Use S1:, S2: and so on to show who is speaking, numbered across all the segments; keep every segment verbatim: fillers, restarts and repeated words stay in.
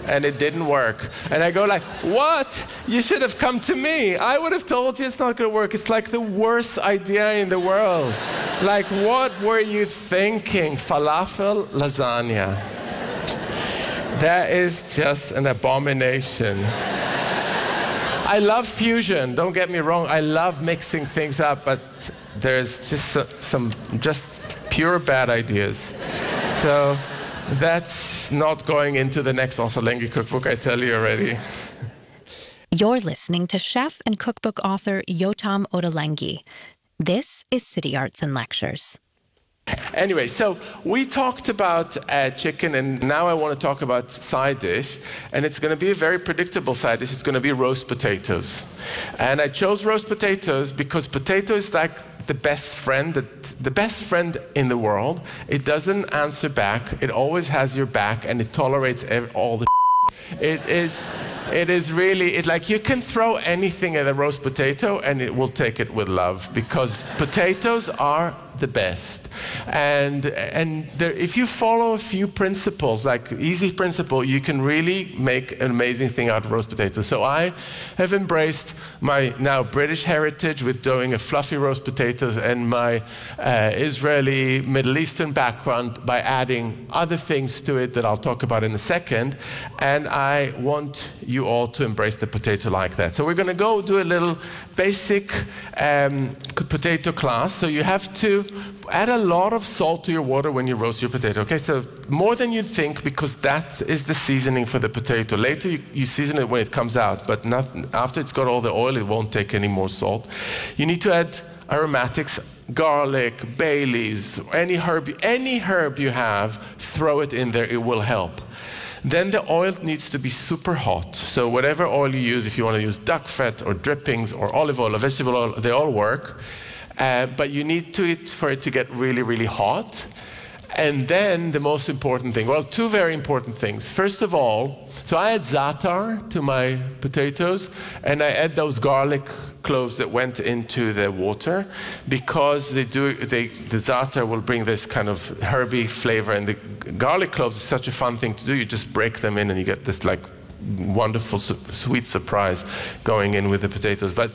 S1: and it didn't work. And I go like, what? You should have come to me. I would have told you it's not going to work. It's like the worst idea in the world. Like, what were you thinking? Falafel, lasagna. That is just an abomination. I love fusion, don't get me wrong. I love mixing things up, but there's just so, some just pure bad ideas. So that's not going into the next Ottolenghi cookbook, I tell you already.
S2: You're listening to chef and cookbook author Yotam Ottolenghi. This is City Arts and Lectures.
S1: Anyway, so we talked about uh, chicken, and now I want to talk about side dish, and it's going to be a very predictable side dish. It's going to be roast potatoes. And I chose roast potatoes because potato is like the best friend, the, the best friend in the world. It doesn't answer back. It always has your back, and it tolerates ev- all the It is... It is really, it like you can throw anything at a roast potato and it will take it with love, because potatoes are the best. And and there, if you follow a few principles, like easy principle, you can really make an amazing thing out of roast potatoes. So I have embraced my now British heritage with doing a fluffy roast potatoes and my uh, Israeli Middle Eastern background by adding other things to it that I'll talk about in a second. And I want you all to embrace the potato like that. So we're going to go do a little basic um, potato class. So you have to add a lot of salt to your water when you roast your potato. Okay, so more than you'd think, because that is the seasoning for the potato. Later you, you season it when it comes out, but not, after it's got all the oil, it won't take any more salt. You need to add aromatics, garlic, bay leaves, any herb, any herb you have, throw it in there, it will help. Then the oil needs to be super hot. So whatever oil you use, if you want to use duck fat or drippings or olive oil or vegetable oil, they all work. Uh, but you need to it for it to get really, really hot. And then the most important thing, well, two very important things. First of all, so I add za'atar to my potatoes, and I add those garlic cloves that went into the water, because they do, they, the za'atar will bring this kind of herby flavor, and the garlic cloves is such a fun thing to do. You just break them in and you get this like wonderful su- sweet surprise going in with the potatoes. But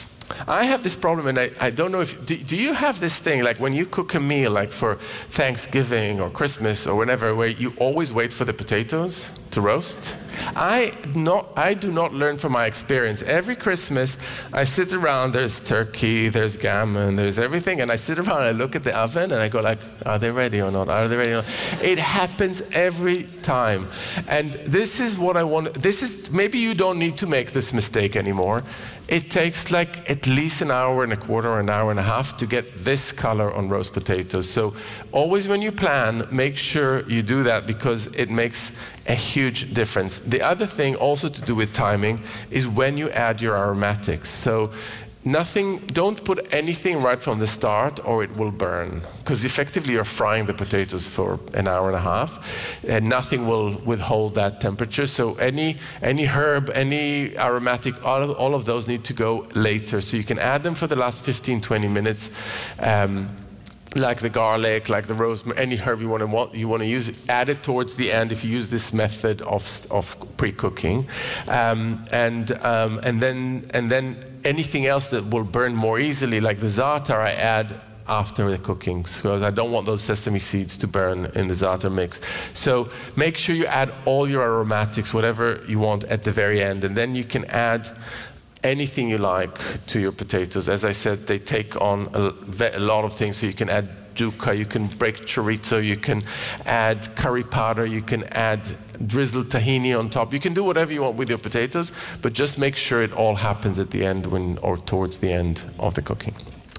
S1: I have this problem, and I, I don't know if, do, do you have this thing, like when you cook a meal, like for Thanksgiving or Christmas or whenever, where you always wait for the potatoes to roast? I not, I do not learn from my experience. Every Christmas, I sit around, there's turkey, there's gammon, there's everything, and I sit around and I look at the oven and I go like, are they ready or not? Are they ready or not? It happens every time. And this is what I want, this is, maybe you don't need to make this mistake anymore. It takes like at least an hour and a quarter or an hour and a half to get this color on roast potatoes. So always when you plan, make sure you do that, because it makes a huge difference. The other thing also to do with timing is when you add your aromatics. So nothing, don't put anything right from the start or it will burn, because effectively you're frying the potatoes for an hour and a half and nothing will withhold that temperature. So any any herb, any aromatic, all of, all of those need to go later. So you can add them for the last fifteen, twenty minutes. Um, like the garlic, like the rosemary, any herb you want to want, you want to use, add it towards the end if you use this method of of pre-cooking, um, and um, and then and then anything else that will burn more easily, like the za'atar, I add after the cooking, because I don't want those sesame seeds to burn in the za'atar mix. So make sure you add all your aromatics, whatever you want, at the very end, and then you can add anything you like to your potatoes. As I said, they take on a, a lot of things. So you can add dukkha, you can break chorizo, you can add curry powder, you can add drizzled tahini on top. You can do whatever you want with your potatoes, but just make sure it all happens at the end when, or towards the end of the cooking.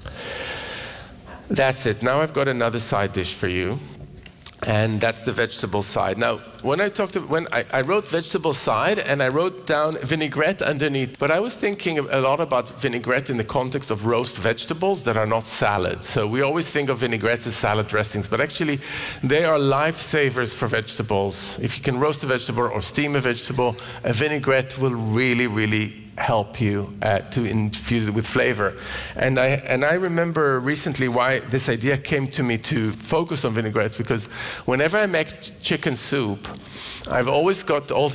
S1: That's it. Now I've got another side dish for you. And that's the vegetable side. Now, when I talked, to, when I, I wrote vegetable side, and I wrote down vinaigrette underneath, but I was thinking a lot about vinaigrette in the context of roast vegetables that are not salad. So we always think of vinaigrettes as salad dressings, but actually they are lifesavers for vegetables. If you can roast a vegetable or steam a vegetable, a vinaigrette will really, really help you uh, to infuse it with flavor. And I and I remember recently why this idea came to me to focus on vinaigrettes, because whenever I make chicken soup, I've always got all